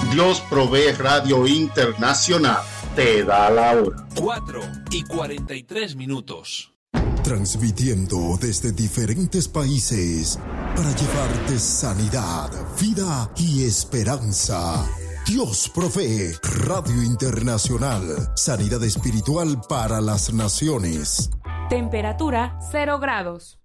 Dios Provee Radio Internacional te da la hora. 4:43. Transmitiendo desde diferentes países para llevarte sanidad, vida y esperanza. Dios Provee Radio Internacional. Sanidad espiritual para las naciones. Temperatura 0 grados.